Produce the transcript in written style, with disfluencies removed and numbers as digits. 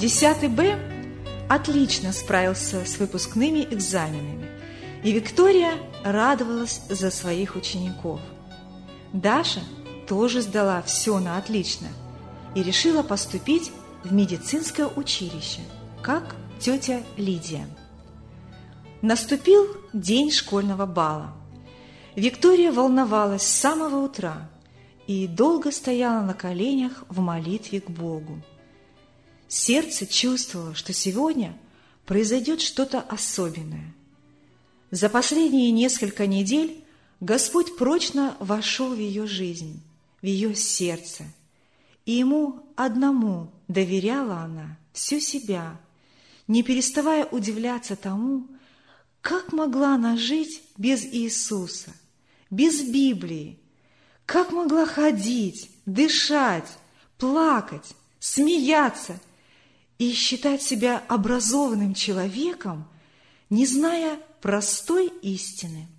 10 Б отлично справился с выпускными экзаменами, и Виктория радовалась за своих учеников. Даша тоже сдала все на отлично и решила поступить в медицинское училище, как тетя Лидия. Наступил день школьного бала. Виктория волновалась с самого утра и долго стояла на коленях в молитве к Богу. Сердце чувствовало, что сегодня произойдет что-то особенное. За последние несколько недель Господь прочно вошел в ее жизнь, в ее сердце, и Ему одному доверяла она всю себя, не переставая удивляться тому, как могла она жить без Иисуса, без Библии, как могла ходить, дышать, плакать, смеяться и считать себя образованным человеком, не зная простой истины.